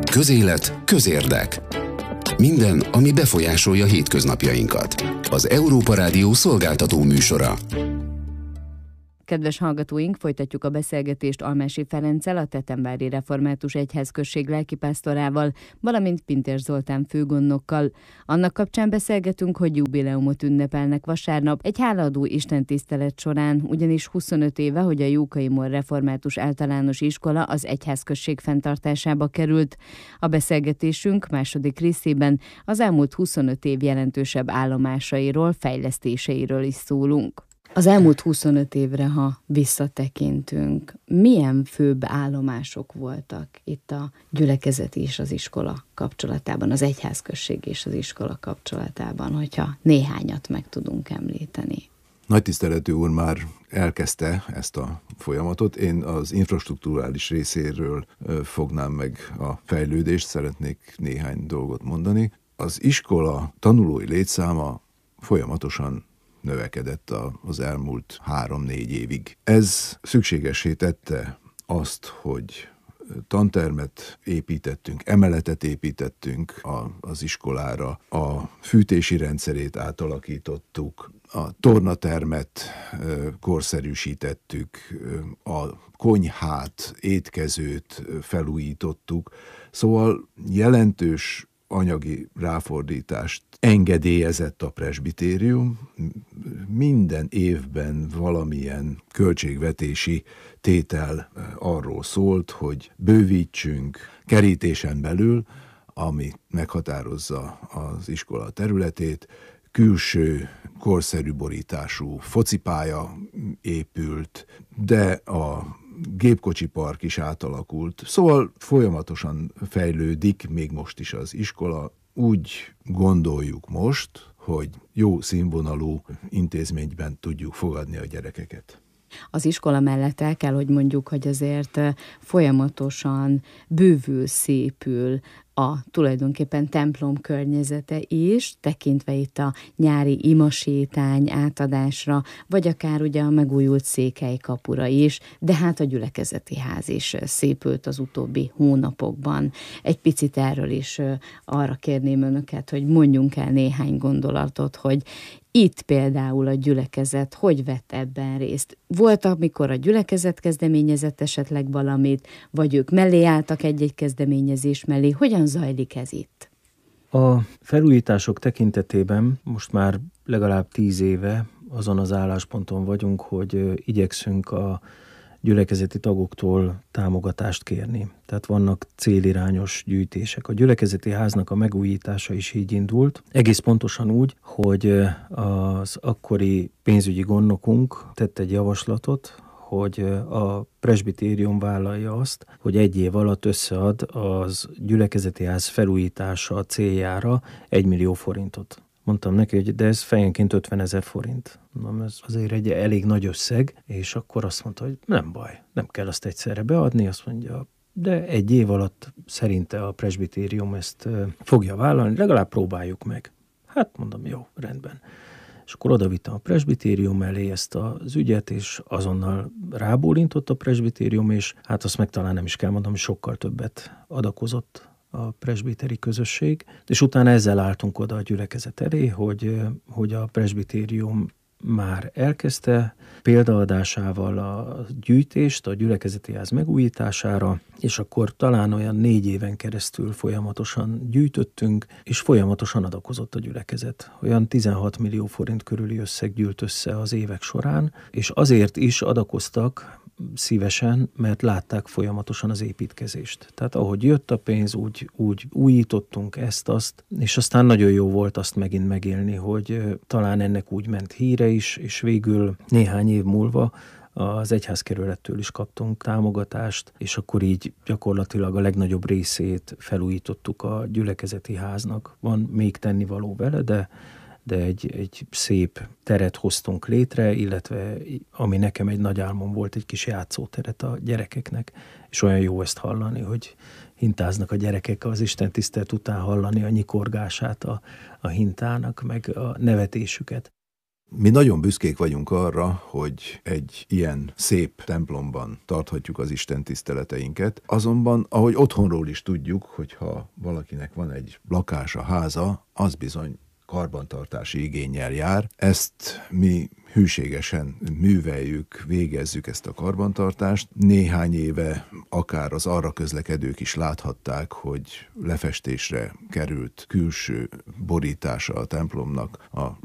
Közélet, közérdek. Minden, ami befolyásolja hétköznapjainkat. Az Európa Rádió szolgáltató műsora. Kedves hallgatóink, folytatjuk a beszélgetést Almási Ferenccel, a Tettenvári Református Egyházközség lelkipásztorával, valamint Pintér Zoltán főgondnokkal. Annak kapcsán beszélgetünk, hogy jubileumot ünnepelnek vasárnap egy hálaadó istentisztelet során, ugyanis 25 éve, hogy a Jókai Mór Református Általános Iskola az egyházközség fenntartásába került. A beszélgetésünk második részében az elmúlt 25 év jelentősebb állomásairól, fejlesztéseiről is szólunk. Az elmúlt 25 évre, ha visszatekintünk, milyen főbb állomások voltak itt a gyülekezet és az iskola kapcsolatában, az egyházközség és az iskola kapcsolatában, hogyha néhányat meg tudunk említeni? Nagy tiszteletű úr már elkezdte ezt a folyamatot. Én az infrastrukturális részéről fognám meg a fejlődést, szeretnék néhány dolgot mondani. Az iskola tanulói létszáma folyamatosan növekedett az elmúlt 3-4 évig. Ez szükségessé tette azt, hogy tantermet építettünk, emeletet építettünk az iskolára, a fűtési rendszerét átalakítottuk, a tornatermet korszerűsítettük, a konyhát, étkezőt felújítottuk, szóval jelentős anyagi ráfordítást engedélyezett a presbitérium. Minden évben valamilyen költségvetési tétel arról szólt, hogy bővítsünk kerítésen belül, ami meghatározza az iskola területét, külső korszerű borítású focipálya épült, de a gépkocsi park is átalakult. Szóval folyamatosan fejlődik még most is az iskola. Úgy gondoljuk most, hogy jó színvonalú intézményben tudjuk fogadni a gyerekeket. Az iskola mellett el kell, hogy mondjuk, hogy azért folyamatosan bővül, szépül tulajdonképpen templom környezete is, tekintve itt a nyári imasétány átadásra, vagy akár ugye a megújult székelykapura is, de hát a gyülekezeti ház is szépült az utóbbi hónapokban. Egy picit erről is arra kérném önöket, hogy mondjunk el néhány gondolatot, hogy itt például a gyülekezet hogy vett ebben részt? Volt, amikor a gyülekezet kezdeményezett esetleg valamit, vagy ők mellé álltak egy-egy kezdeményezés mellé? Hogyan zajlik ez itt? A felújítások tekintetében most már legalább 10 éve azon az állásponton vagyunk, hogy igyekszünk a gyülekezeti tagoktól támogatást kérni. Tehát vannak célirányos gyűjtések. A gyülekezeti háznak a megújítása is így indult. Egész pontosan úgy, hogy az akkori pénzügyi gondnokunk tett egy javaslatot, hogy a presbitérium vállalja azt, hogy 1 év alatt összead az gyülekezeti ház felújítása céljára 1 millió forintot. Mondtam neki, hogy de ez fejenként 50 000 forint. Na, ez azért egy elég nagy összeg, és akkor azt mondta, hogy nem baj, nem kell azt egyszerre beadni, azt mondja, de 1 év alatt szerinte a presbitérium ezt fogja vállalni, legalább próbáljuk meg. Hát mondom, jó, rendben. És akkor odavittem a presbitérium elé ezt az ügyet, és azonnal rábólintott a presbitérium, és hát azt meg talán nem is kell mondanom, hogy sokkal többet adakozott a presbiteri közösség, és utána ezzel álltunk oda a gyülekezet elé, hogy a presbitérium már elkezdte példaadásával a gyűjtést a gyülekezeti ház megújítására, és akkor talán olyan 4 éven keresztül folyamatosan gyűjtöttünk, és folyamatosan adakozott a gyülekezet. Olyan 16 millió forint körüli összeg gyűlt össze az évek során, és azért is adakoztak szívesen, mert látták folyamatosan az építkezést. Tehát ahogy jött a pénz, úgy újítottunk ezt-azt, és aztán nagyon jó volt azt megint megélni, hogy talán ennek úgy ment híre is, és végül néhány év múlva az egyházkerülettől is kaptunk támogatást, és akkor így gyakorlatilag a legnagyobb részét felújítottuk a gyülekezeti háznak. Van még tennivaló vele, de egy szép teret hoztunk létre, illetve ami nekem egy nagy álmom volt, egy kis játszóteret a gyerekeknek, és olyan jó ezt hallani, hogy hintáznak a gyerekek az istentisztelet után, hallani a nyikorgását a hintának, meg a nevetésüket. Mi nagyon büszkék vagyunk arra, hogy egy ilyen szép templomban tarthatjuk az Isten tiszteleteinket. Azonban, ahogy otthonról is tudjuk, hogyha valakinek van egy lakása, háza, az bizony karbantartási igénnyel jár. Ezt mi hűségesen műveljük, végezzük ezt a karbantartást. Néhány éve akár az arra közlekedők is láthatták, hogy lefestésre került külső borítása a templomnak, a